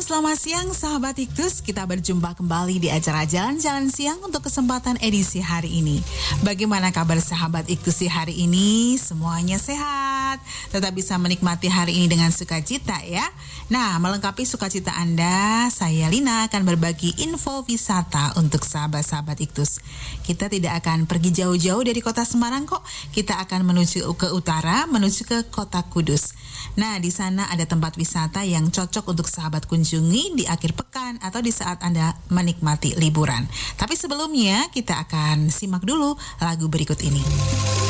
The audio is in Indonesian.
selamat siang sahabat Iktus. Kita berjumpa kembali di acara Jalan-Jalan Siang untuk kesempatan edisi hari ini. Bagaimana kabar sahabat Iktus di hari ini? Semuanya sehat, tetap bisa menikmati hari ini dengan sukacita ya. Nah, melengkapi sukacita Anda, saya Lina akan berbagi info wisata untuk sahabat-sahabat Iktus. Kita tidak akan pergi jauh-jauh dari kota Semarang kok. Kita akan menuju ke utara, menuju ke kota Kudus. Nah, di sana ada tempat wisata yang cocok untuk sahabat kunjungi di akhir pekan atau di saat Anda menikmati liburan. Tapi sebelumnya kita akan simak dulu lagu berikut ini.